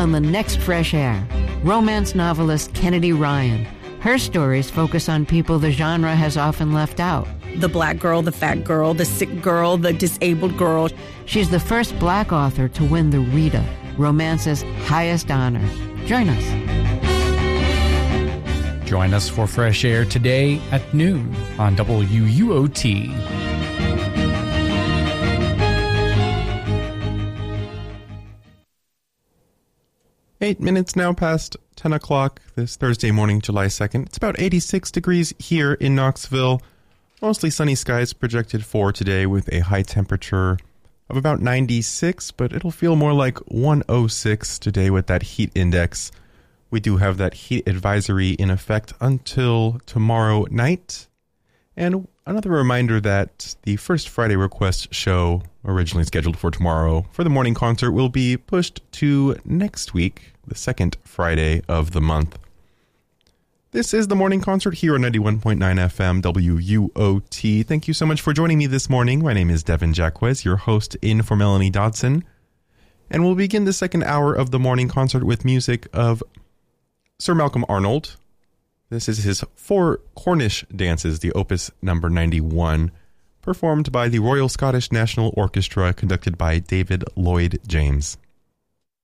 on the next Fresh Air. Romance novelist Kennedy Ryan. Her stories focus on people the genre has often left out. The black girl, the fat girl, the sick girl, the disabled girl. She's the first black author to win the Rita, romance's highest honor. Join us. Join us for Fresh Air today at noon on WUOT. 8 minutes now past 10 o'clock this Thursday morning, July 2nd. It's about 86 degrees here in Knoxville. Mostly sunny skies projected for today with a high temperature of about 96, but it'll feel more like 106 today with that heat index. We do have that heat advisory in effect until tomorrow night. And another reminder that the First Friday Request show, originally scheduled for tomorrow for the morning concert, will be pushed to next week, the second Friday of the month. This is the morning concert here on 91.9 FM WUOT. Thank you so much for joining me this morning. My name is Devin Jacquez, your host in for Melanie Dodson. And we'll begin the second hour of the morning concert with music of Sir Malcolm Arnold. This is his Four Cornish Dances, the opus number 91, performed by the Royal Scottish National Orchestra, conducted by David Lloyd James.